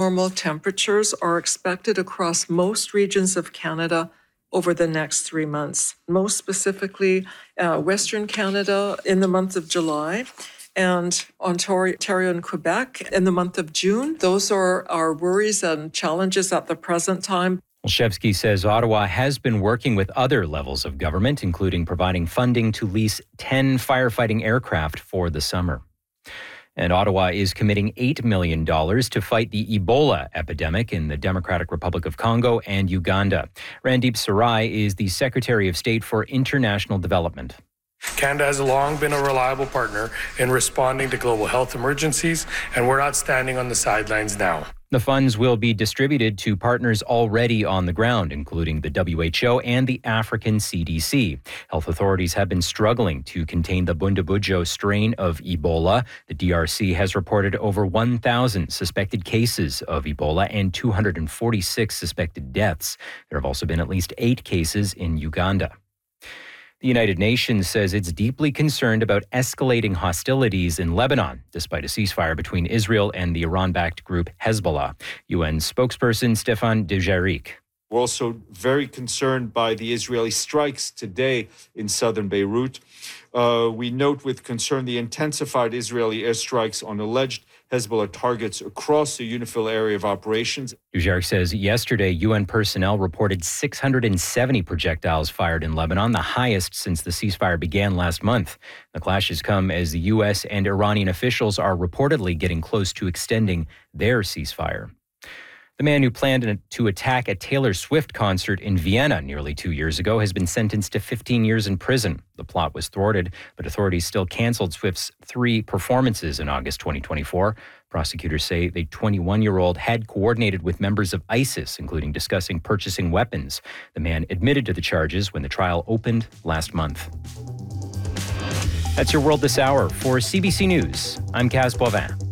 normal temperatures are expected across most regions of Canada over the next 3 months, most specifically Western Canada in the month of July and Ontario and Quebec in the month of June. Those are our worries and challenges at the present time. Olszewski says Ottawa has been working with other levels of government, including providing funding to lease 10 firefighting aircraft for the summer. And Ottawa is committing $8 million to fight the Ebola epidemic in the Democratic Republic of Congo and Uganda. Randeep Sarai is the Secretary of State for International Development. Canada has long been a reliable partner in responding to global health emergencies, and we're not standing on the sidelines now. The funds will be distributed to partners already on the ground, including the WHO and the African CDC. Health authorities have been struggling to contain the Bundibugyo strain of Ebola. The DRC has reported over 1,000 suspected cases of Ebola and 246 suspected deaths. There have also been at least 8 cases in Uganda. The United Nations says it's deeply concerned about escalating hostilities in Lebanon, despite a ceasefire between Israel and the Iran-backed group Hezbollah. UN spokesperson Stéphane Dujarric. We're also very concerned by the Israeli strikes today in southern Beirut. We note with concern the intensified Israeli airstrikes on alleged Hezbollah targets across the UNIFIL area of operations. Dujarric says yesterday UN personnel reported 670 projectiles fired in Lebanon, the highest since the ceasefire began last month. The clashes come as the U.S. and Iranian officials are reportedly getting close to extending their ceasefire. The man who planned to attack a Taylor Swift concert in Vienna nearly 2 years ago has been sentenced to 15 years in prison. The plot was thwarted, but authorities still canceled Swift's 3 performances in August 2024. Prosecutors say the 21-year-old had coordinated with members of ISIS, including discussing purchasing weapons. The man admitted to the charges when the trial opened last month. That's your World This Hour. For CBC News, I'm Kaz Boivin.